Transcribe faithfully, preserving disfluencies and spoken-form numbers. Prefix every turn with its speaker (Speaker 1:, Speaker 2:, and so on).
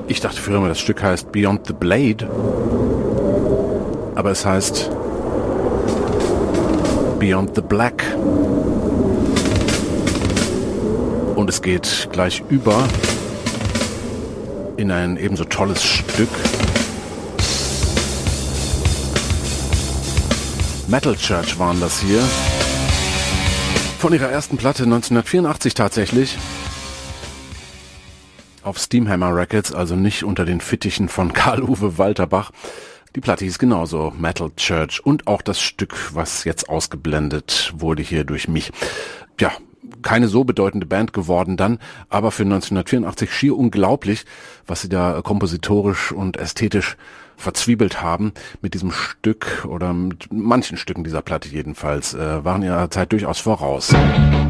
Speaker 1: Ich dachte früher immer, das Stück heißt Beyond the Blade, aber es heißt Beyond the Black. Und es geht gleich über in ein ebenso tolles Stück. Metal Church waren das hier. Von ihrer ersten Platte neunzehnhundertvierundachtzig tatsächlich. Auf Steamhammer Records, also nicht unter den Fittichen von Karl-Uwe Walterbach. Die Platte hieß genauso, Metal Church. Und auch das Stück, was jetzt ausgeblendet wurde hier durch mich. Ja, keine so bedeutende Band geworden dann, aber für neunzehnhundertvierundachtzig schier unglaublich, was sie da kompositorisch und ästhetisch verzwiebelt haben mit diesem Stück oder mit manchen Stücken dieser Platte jedenfalls, äh, waren ihrer Zeit durchaus voraus.